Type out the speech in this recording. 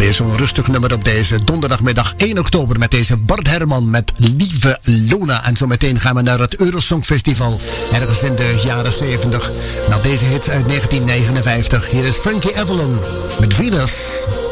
Weer zo'n rustig nummer op deze donderdagmiddag 1 oktober met deze Bart Herman met Lieve Luna. En zo meteen gaan we naar het Eurosongfestival ergens in de jaren 70. Nou, deze hit uit 1959. Hier is Frankie Avalon met Venus.